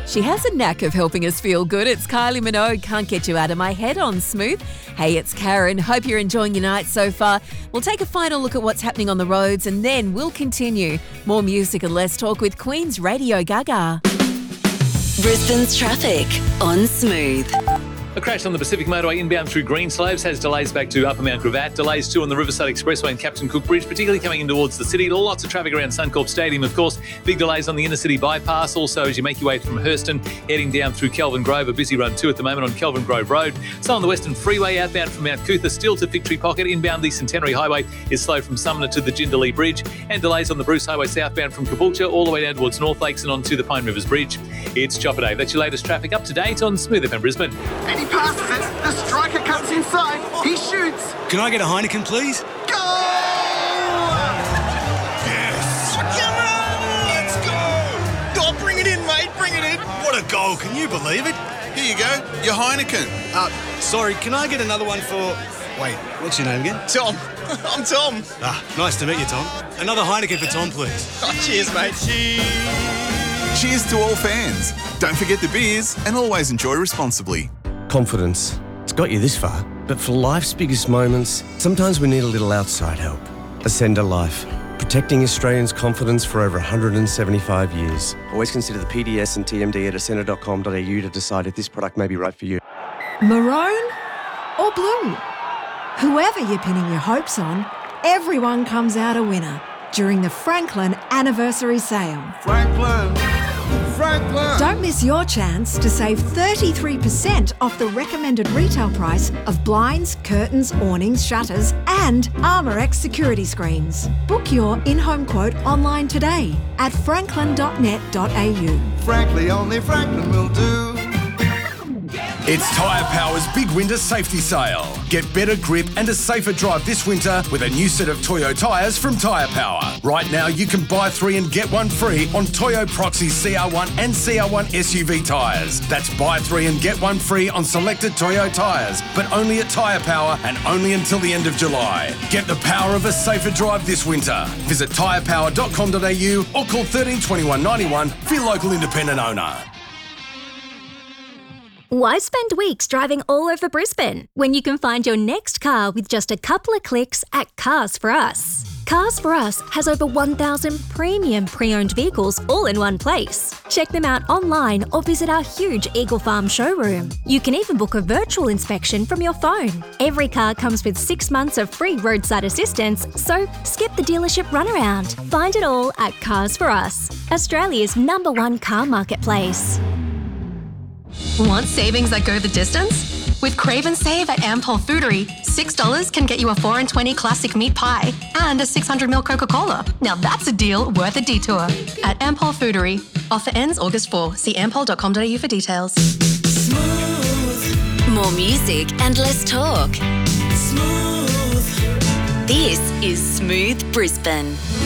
She has a knack of helping us feel good. It's Kylie Minogue, Can't Get You Out of My Head on Smooth. Hey, it's Karen. Hope you're enjoying your night so far. We'll take a final look at what's happening on the roads and then we'll continue. More music and less talk with Queen's Radio Gaga. Brisbane's traffic on Smooth. A crash on the Pacific Motorway inbound through Greenslopes has delays back to Upper Mount Gravatt. Delays too on the Riverside Expressway and Captain Cook Bridge, particularly coming in towards the city. Lots of traffic around Suncorp Stadium, of course. Big delays on the inner city bypass. Also, as you make your way from Hurston, heading down through Kelvin Grove, a busy run too at the moment on Kelvin Grove Road. So on the Western Freeway, outbound from Mount Cootha, still to Victory Pocket. Inbound the Centenary Highway is slow from Sumner to the Jindalee Bridge. And delays on the Bruce Highway southbound from Caboolture all the way down towards North Lakes and onto the Pine Rivers Bridge. It's Chopper Day. That's your latest traffic up to date on Smooth FM Brisbane. And he passes it. The striker cuts inside. He shoots. Can I get a Heineken, please? Goal! Yes! Come on! Let's go! Oh, bring it in, mate. Bring it in. What a goal. Can you believe it? Here you go, your Heineken. Sorry, can I get another one for... Wait, what's your name again? Tom. I'm Tom. Nice to meet you, Tom. Another Heineken for Tom, please. Oh, cheers, mate. Cheers to all fans. Don't forget the beers and always enjoy responsibly. Confidence. It's got you this far, but for life's biggest moments, sometimes we need a little outside help. Ascender Life, protecting Australians' confidence for over 175 years. Always consider the PDS and TMD at ascender.com.au to decide if this product may be right for you. Maroon or blue? Whoever you're pinning your hopes on, everyone comes out a winner during the Franklin Anniversary Sale. Franklin. Don't miss your chance to save 33% off the recommended retail price of blinds, curtains, awnings, shutters and Armorex security screens. Book your in-home quote online today at franklin.net.au. Frankly, only Franklin will do. It's Tyre Power's Big Winter Safety Sale. Get better grip and a safer drive this winter with a new set of Toyo tyres from Tyre Power. Right now, you can buy 3 and get 1 free on Toyo Proxy CR1 and CR1 SUV tyres. That's buy 3 and get 1 free on selected Toyo tyres, but only at Tyre Power and only until the end of July. Get the power of a safer drive this winter. Visit tyrepower.com.au or call 13 21 91 for your local independent owner. Why spend weeks driving all over Brisbane when you can find your next car with just a couple of clicks at Cars For Us? Cars For Us has over 1,000 premium pre-owned vehicles all in one place. Check them out online or visit our huge Eagle Farm showroom. You can even book a virtual inspection from your phone. Every car comes with 6 months of free roadside assistance, so skip the dealership runaround. Find it all at Cars For Us, Australia's #1 car marketplace. Want savings that go the distance? With Crave and Save at Ampol Foodery, $6 can get you a 4 and 20 classic meat pie and a 600ml Coca-Cola. Now that's a deal worth a detour. At Ampol Foodery. Offer ends August 4. See ampol.com.au for details. Smooth. More music and less talk. Smooth. This is Smooth Brisbane.